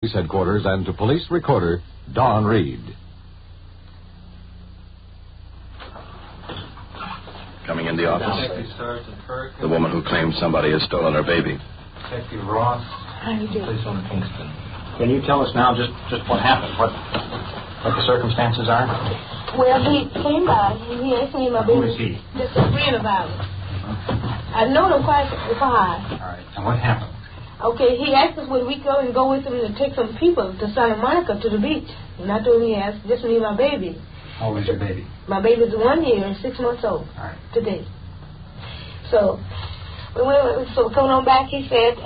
Headquarters and to police recorder Don Reed. Coming in the office, the woman who claims somebody has stolen her baby. Detective Ross. How do you do? Police on Kingston. Can you tell us now just what happened? What the circumstances are? Well, he came by. He asked me my baby. Who is he? Just a friend of ours. I've known him quite a while. All right. And what happened? Okay, he asked us would we go and go with him to take some people to Santa Monica to the beach. And I told him yes, just me and my baby. How old is your baby? My baby's 1 year and 6 months old. All right. Today. So coming on back, he said,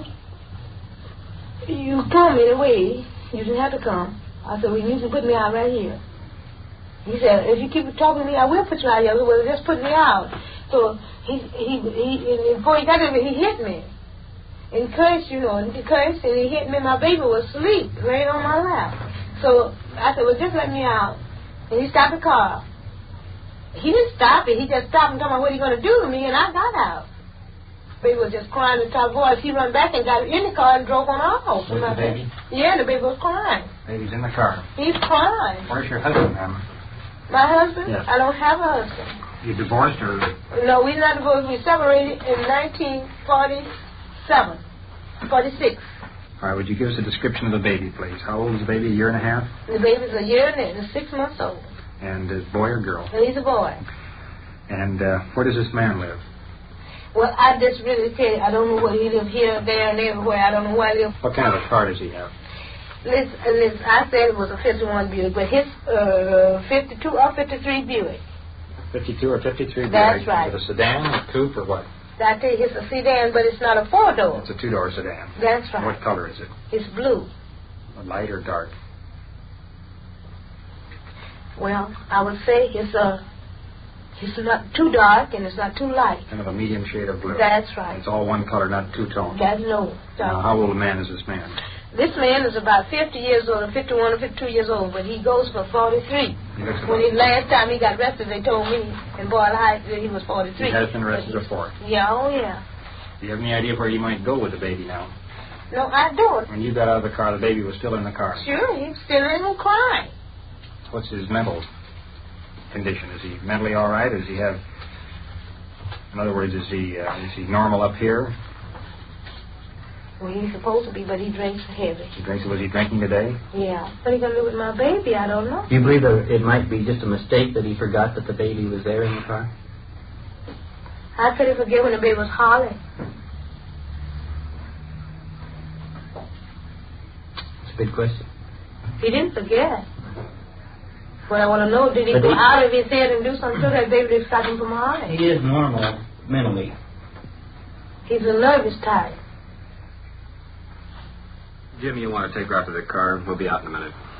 you come anyway. You didn't have to come. I said, well, you can put me out right here. He said, if you keep talking to me, I will put you out here. Well, just put me out. So he before he got in, he hit me. And cursed, and he cursed, and he hit me. My baby was asleep, laying on my lap. So I said, well, just let me out. And he stopped the car. He didn't stop it. He just stopped and told me what he going to do to me, and I got out. Baby was just crying at the top voice. He ran back and got in the car and drove on off. With the baby? Yeah, the baby was crying. Baby's in the car. He's crying. Where's your husband, ma'am? My husband? Yes. I don't have a husband. You divorced or? No, we're not divorced. We separated in 1947. 46. All right, would you give us a description of the baby, please? How old is the baby? A year and a half? The baby's a year and 6 months old. And is boy or girl? And he's a boy. And where does this man live? Well, I just really can't. I don't know where he lives, here, there, and everywhere. I don't know where he lives. What kind of a car does he have? Listen, I said it was a 51 Buick, but his 52 or 53 Buick. 52 or 53 Buick? That's right. Is it a sedan, a coupe, or what? I tell you, it's a sedan, but it's not a 4-door. It's a 2-door sedan. That's right. What color is it? It's blue. Light or dark? Well, I would say it's not too dark and it's not too light. Kind of a medium shade of blue. That's right. It's all one color, not two-tone. That's no. Now, how old a man is this man? This man is about 50 years old, or 51 or 52 years old, but he goes for 43. Last time he got arrested, they told me in Boyle Heights that he was 43. He has been arrested before? Yeah, oh yeah. Do you have any idea where he might go with the baby now? No, I don't. When you got out of the car, the baby was still in the car? Sure, he's still in and crying. What's his mental condition? Is he mentally all right? Does he have... In other words, is he normal up here? Well, he's supposed to be, but he drinks heavy. Was he drinking today? Yeah. What are you going to do with my baby? I don't know. Do you believe that it might be just a mistake that he forgot that the baby was there in the car? How could he forget when the baby was hollering? It's a big question. He didn't forget. What I want to know, did he go out of his head and do something to that baby to stop him from hollering? He is normal mentally. He's a nervous type. Jim, you want to take her out to the car? We'll be out in a minute.